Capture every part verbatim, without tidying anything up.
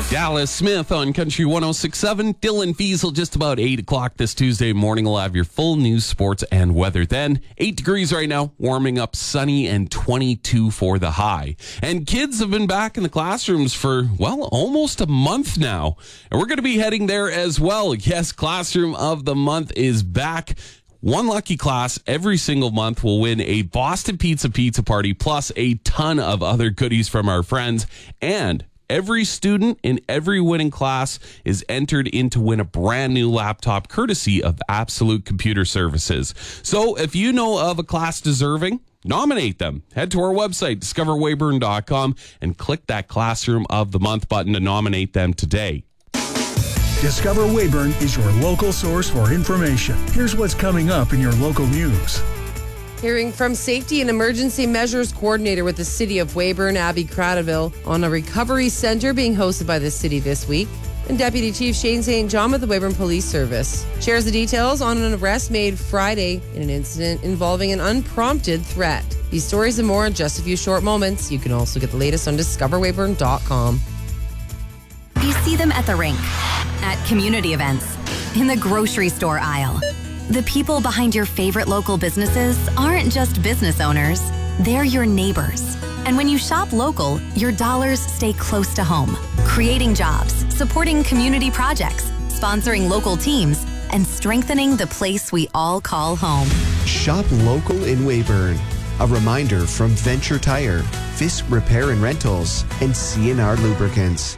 Dallas Smith on Country one oh six point seven. Dylan Fiesel just about eight o'clock this Tuesday morning. We'll have your full news, sports, and weather then. eight degrees right now, warming up sunny and twenty-two for the high. And kids have been back in the classrooms for, well, almost a month now. And we're going to be heading there as well. Yes, Classroom of the Month is back. One lucky class every single month will win a Boston Pizza Pizza Party plus a ton of other goodies from our friends. And every student in every winning class is entered in to win a brand new laptop courtesy of Absolute Computer Services. So if you know of a class deserving, nominate them. Head to our website, discover weyburn dot com, and click that Classroom of the Month button to nominate them today. Discover Weyburn is your local source for information. Here's what's coming up in your local news. Hearing from Safety and Emergency Measures Coordinator with the City of Weyburn, Abby Cradaville, on a recovery center being hosted by the city this week. And Deputy Chief Shane Saint John with the Weyburn Police Service shares the details on an arrest made Friday in an incident involving an unprompted threat. These stories and more in just a few short moments. You can also get the latest on discover weyburn dot com. You see them at the rink, at community events, in the grocery store aisle. The people behind your favorite local businesses aren't just business owners, they're your neighbors. And when you shop local, your dollars stay close to home, creating jobs, supporting community projects, sponsoring local teams, and strengthening the place we all call home. Shop local in Weyburn. A reminder from Venture Tire, Fisk Repair and Rentals, and C and R Lubricants.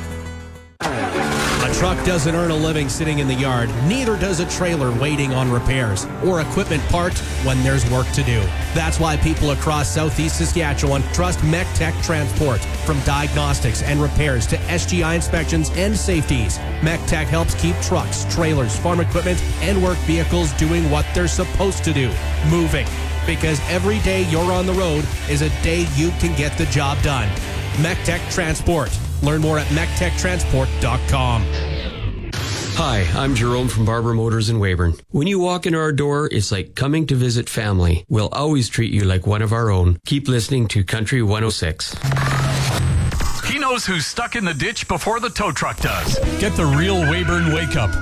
A truck doesn't earn a living sitting in the yard. Neither does a trailer waiting on repairs or equipment parked when there's work to do. That's why people across Southeast Saskatchewan trust MECTech Transport. From diagnostics and repairs to S G I inspections and safeties, MECTech helps keep trucks, trailers, farm equipment, and work vehicles doing what they're supposed to do, moving. Because every day you're on the road is a day you can get the job done. MECTech Transport. Learn more at mec tech transport dot com. Hi, I'm Jerome from Barber Motors in Weyburn. When you walk in our door, it's like coming to visit family. We'll always treat you like one of our own. Keep listening to Country one oh six. He knows who's stuck in the ditch before the tow truck does. Get the real Weyburn Wake Up